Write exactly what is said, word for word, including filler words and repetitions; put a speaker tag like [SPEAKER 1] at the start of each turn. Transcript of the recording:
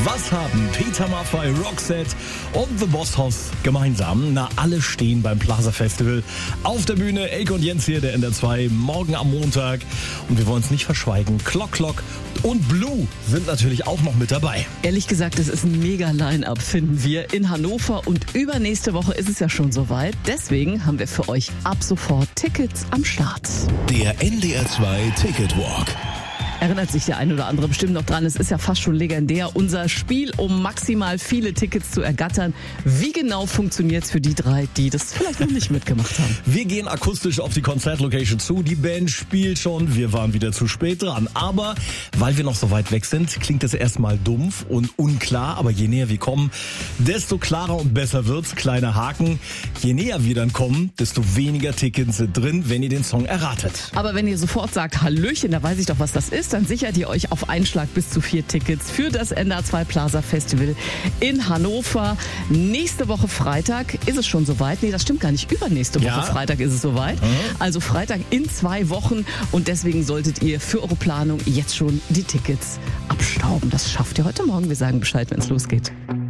[SPEAKER 1] Was haben Peter Maffay, Roxette und The Boss Hoss gemeinsam? Na, alle stehen beim Plaza Festival auf der Bühne. Elke und Jens hier, der N D R zwei, morgen am Montag. Und wir wollen es nicht verschweigen. Clock Clock und Blue sind natürlich auch noch mit dabei.
[SPEAKER 2] Ehrlich gesagt, es ist ein mega Line-Up, finden wir, in Hannover. Und übernächste Woche ist es ja schon soweit. Deswegen haben wir für euch ab sofort Tickets am Start.
[SPEAKER 3] Der N D R zwei Ticket Walk.
[SPEAKER 2] Erinnert sich der ein oder andere bestimmt noch dran. Es ist ja fast schon legendär. Unser Spiel, um maximal viele Tickets zu ergattern. Wie genau funktioniert es für die drei, die das vielleicht noch nicht mitgemacht haben?
[SPEAKER 1] Wir gehen akustisch auf die Konzertlocation zu. Die Band spielt schon. Wir waren wieder zu spät dran. Aber weil wir noch so weit weg sind, klingt es erstmal dumpf und unklar. Aber je näher wir kommen, desto klarer und besser wird's. Kleiner Haken. Je näher wir dann kommen, desto weniger Tickets sind drin, wenn ihr den Song erratet.
[SPEAKER 2] Aber wenn ihr sofort sagt, Hallöchen, da weiß ich doch, was das ist, dann sichert ihr euch auf einen Schlag bis zu vier Tickets für das N D R zwei Plaza Festival in Hannover. Nächste Woche Freitag ist es schon soweit. Nee, das stimmt gar nicht. Übernächste Woche
[SPEAKER 1] Ja.
[SPEAKER 2] Freitag ist es soweit. Mhm. Also Freitag in zwei Wochen. Und deswegen solltet ihr für eure Planung jetzt schon die Tickets abstauben. Das schafft ihr heute Morgen. Wir sagen Bescheid, wenn es losgeht.